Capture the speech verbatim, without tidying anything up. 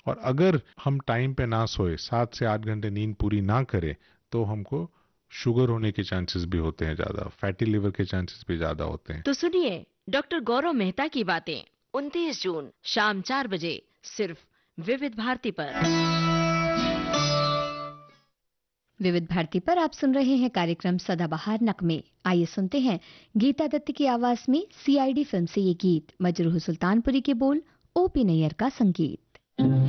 और अगर हम टाइम पे ना सोए, सात से आठ घंटे नींद पूरी ना करें, तो हमको शुगर होने के चांसेस भी होते हैं ज्यादा, फैटी लिवर के चांसेस भी ज्यादा होते हैं। तो सुनिए डॉक्टर गौरव मेहता की बातें उनतीस जून शाम चार बजे सिर्फ विविध भारती पर। विविध भारती पर आप सुन रहे हैं कार्यक्रम सदाबहार नगमे। आइए सुनते हैं गीता दत्त की आवाज में सीआईडी फिल्म से ये गीत, मजरूह सुल्तानपुरी के बोल, ओपी नैयर का संगीत।